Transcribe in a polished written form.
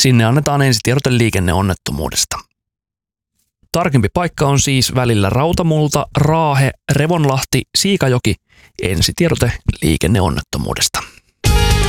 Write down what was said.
Sinne annetaan ensitiedote liikenneonnettomuudesta. Tarkempi paikka on siis välillä Rautamulta, Raahe, Revonlahti, Siikajoki, ensitiedote liikenneonnettomuudesta.